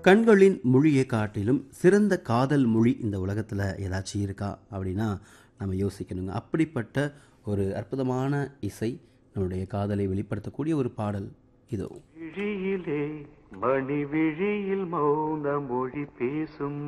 கண்களின் மொழியை காட்டிலும் சிறந்த காதல் மொழி இந்த உலகத்தில் ஏதாச்சும் இருக்கா அப்படின்னா நம்ம யோசிக்கணுங்க. அப்படிப்பட்ட ஒரு அற்புதமான இசை, நம்முடைய காதலை வெளிப்படுத்தக்கூடிய ஒரு பாடல் இதோ. விழியிலே மணி விழியில் மௌன மொழி பேசும்